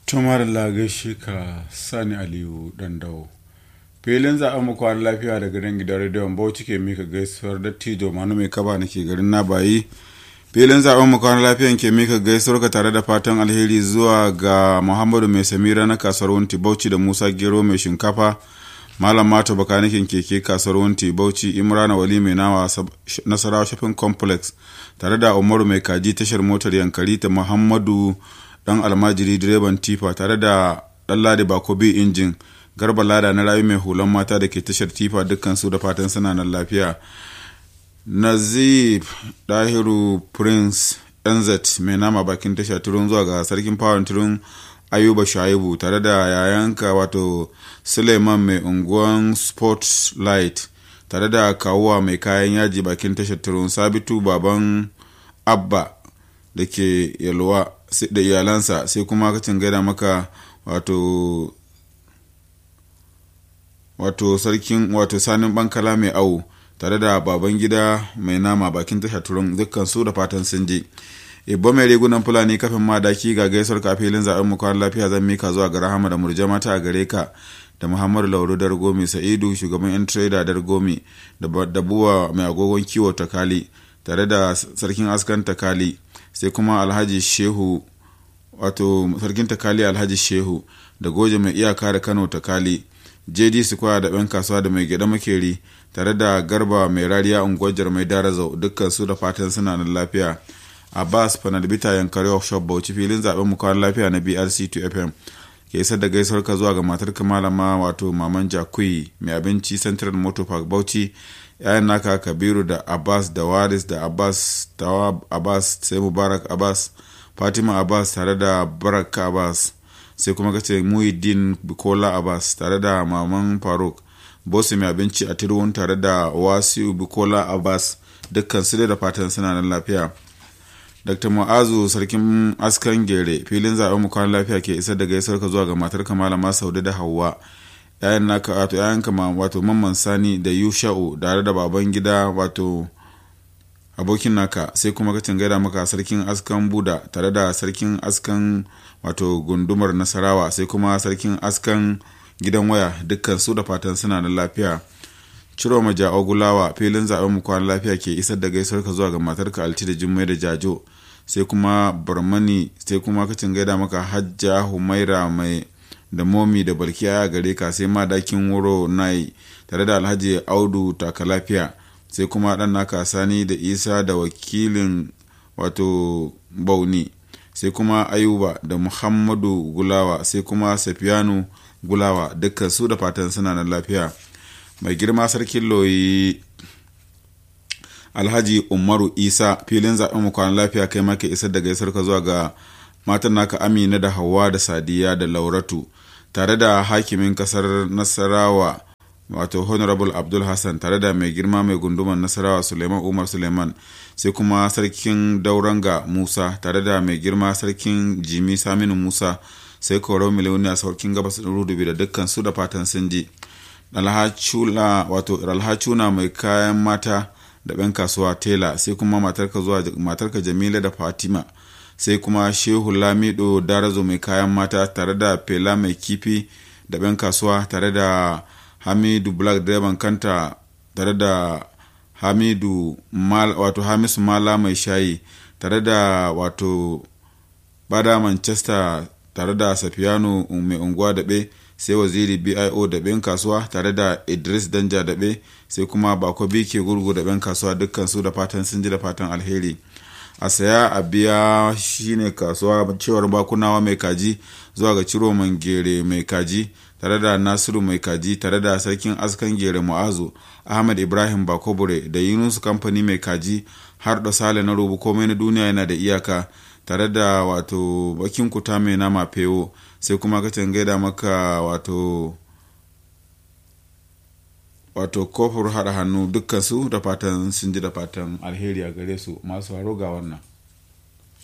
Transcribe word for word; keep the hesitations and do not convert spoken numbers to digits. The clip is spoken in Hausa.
tumar lagashi ka sani aliyu dandau filin zaɓen mu kwan lafiya daga nan gidan rediyon bauchi ke mika gaisuwar dattijo manu mai kaba nake garin na bayi filin zaɓen mu kwan lafiyan ke mika gaisuwar ka tare da fatan alheri zuwa ga muhammadu mai samira na kasuwar wunti bauchi da musa gero mai shinkafa malam mato bakanikin keke kasuwar wunti bauchi imrana wali mai nawa nasarawa shopping complex tare da umaru mai kaji tashar motar yankari ta muhammadu dan almajiri direban tifa tare da ɗanladi bakobi injin garba lada na rayu mai hulan mata da ke tashar tifa dukkan su da fatan suna nan lafiya. Nazib dahiru prince nz mai nama bakin tasha turun zuwa ga sarkin fawon turun ayuba shaibu tare da yayanka wato suleiman mai unguwan spotlight tare da kawuwa mai kayan yaji bakin tashar turun sabitu baban abba da ke yalwa da iyalansa sai kuma kacin gaida maka wato wato sarkin wato sanin bankala mai awu tare da baban gida mai nama bakin tasha turun dukkan su da fatan sun je. Ibbo mai rigunan fulani kafin madaki ga gaisuwar kafilin zaben mu kwan lafiya zan mika zuwa ga Rahama da Murjama ta gare ka da Muhammadu Lauru Dargomi Sa'idu shugaban yan trader Dargomi da Buwa mai agogon kiwo Takali tare da sarkin askan Takali sai kuma Alhaji Shehu wato sarkin Takali Alhaji Shehu da Goje mai iyaka da Kano Takali J D Square da ɗan kasuwa da mai gida makeri tare da Garba mai rariya unguwar mai Darazau dukkan su da fatan suna nan lafiya. Abbas Fanadbita Yankari Workshop Bauchi filin zaben mu kwan lafiya na B R C two F M ke isar da gaisuwar ka zuwa ga matar malama wato Maman Jakui mai abinci Central Motor Park Bauchi yayin naka Kabiru da Abbas da Waris da Abbas Tawab Abbas sai Mubarak Abbas Fatima Abbas tare da Baraka Abbas sai kuma kace Muhyiddin Bukola Abbas tare da Maman Faruk Bosi mai abinci a Tirwon tare da Wasiu Bukola Abbas dukkan su da fatan suna nan lafiya. Dr. Mu'azu sarkin askan gere filin zaben mu kwan lafiya ke isar da gaisuwar ka zuwa ga matar Malama Saude da Hauwa yayin naka wato yayin ka wato Mamman Sani da Yusha'u tare da baban gida wato abokin naka sai kuma ka gaida maka sarkin askan Buda tare da sarkin askan wato gundumar Nasarawa sai kuma sarkin askan gidan waya dukkan su da fatan suna da lafiya. Ciro maja ogulawa filin zaben mu kwan lafiya ke isar da gaisuwar ka zuwa ga matarka Alti da Jummai da Jajo sai kuma Barmani sai kuma kacin gaida maka Hajja Humaira mai da Momi da Balkiya gare ka sai madakin wuro nai tare da Alhaji Audu taka lafiya sai kuma dan naka Sani da Isa da wakilin wato Bauni sai kuma Ayuba da Muhammadu Gulawa sai kuma Safiyanu Gulawa dukkan su da fatan suna nan lafiya. Mai girma sarkin loyi Alhaji Umaru Isa filin zaben mu kwan lafiya kai maka isar da gaisar ka zuwa ga matan naka Amina da Hawwa da Sadiya da Lauratu tare da hakimin kasar Nasarawa wato Honorable Abdul Hassan tare da mai girma mai gunduman Nasarawa Suleiman Umar Suleiman sai kuma sarkin Dauranga Musa tare da mai girma sarkin Jimi Saminu Musa sai Koro Miliyoniya sarkin Gabas Rudubi da dukkan su da fatan sun ji. Alhachula wato Alhachuna mai kayan mata da ɗan kasuwa Tela sai kuma matarka zuwa matarka Jamila da Fatima sai kuma Shehu Lamido Darazo mai kayan mata tare da Fela mai kifi da ɗan kasuwa tare da Hamidu Black Direban Kanta tare da Hamidu Mal wato Hamisu Mala mai shayi tare da wato Bada Manchester tare da Safiyanu mai unguwa daɓe sai waziri B I O da ɗan kasuwa tare da Idris Danja daɓe sai kuma Bako Bike Gurgu da ɗan kasuwa dukkan su da fatan sun ji da fatan alheri. A saya a biya shine kasuwa cewar Bakunawa mai kaji zuwa ga Ciro Mangere mai kaji tare da Nasiru mai kaji tare da sarkin askan Gere Mu'azu Ahmad Ibrahim Bakobure da Yunus Company mai kaji har da Sale na rubu komai na duniya yana da iyaka tare da wato bakin kuta mai nama fewo sai kuma ka gaida maka wato wato kofar hada hannu dukkan su da fatan sun ji da fatan alheri a gare su masu haro ga wannan.